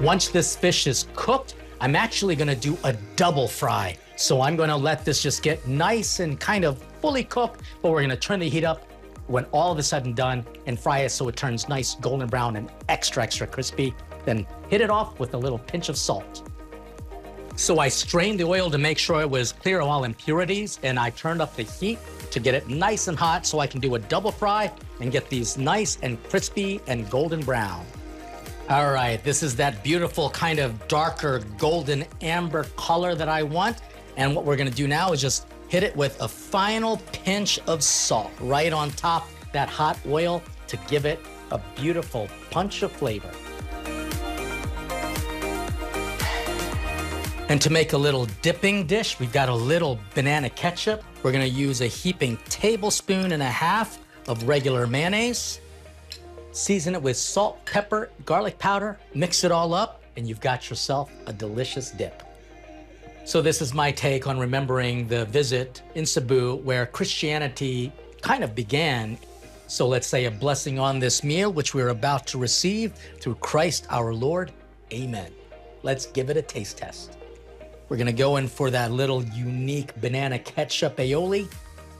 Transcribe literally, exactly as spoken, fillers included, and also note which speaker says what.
Speaker 1: Once this fish is cooked, I'm actually gonna do a double fry. So I'm gonna let this just get nice and kind of fully cooked, but we're gonna turn the heat up when all of a sudden done and fry it so it turns nice golden brown and extra, extra crispy. Then hit it off with a little pinch of salt. So I strained the oil to make sure it was clear of all impurities, and I turned up the heat to get it nice and hot so I can do a double fry and get these nice and crispy and golden brown. All right, this is that beautiful kind of darker golden amber color that I want. And what we're gonna do now is just hit it with a final pinch of salt right on top that hot oil to give it a beautiful punch of flavor. And to make a little dipping dish, we've got a little banana ketchup. We're gonna use a heaping tablespoon and a half of regular mayonnaise. Season it with salt, pepper, garlic powder, mix it all up, and you've got yourself a delicious dip. So this is my take on remembering the visit in Cebu where Christianity kind of began. So let's say a blessing on this meal, which we're about to receive through Christ our Lord. Amen. Let's give it a taste test. We're gonna go in for that little unique banana ketchup aioli.